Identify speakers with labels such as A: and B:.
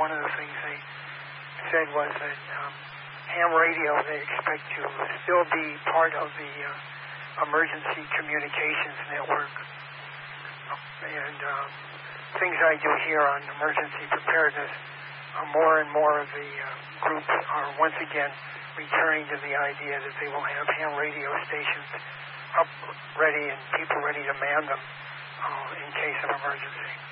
A: one of the things they said was that ham radio, they expect to still be part of the emergency communications network. And things I do here on emergency preparedness, more and more of the groups are once again returning to the idea that they will have ham radio stations up ready and people ready to man them in case of emergency.